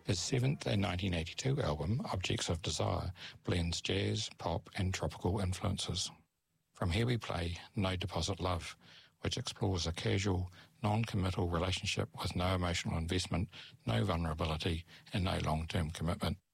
His seventh and 1982 album, Objects of Desire, blends jazz, pop and tropical influences. From here we play No Deposit Love, which explores a casual, non-committal relationship with no emotional investment, no vulnerability and no long-term commitment.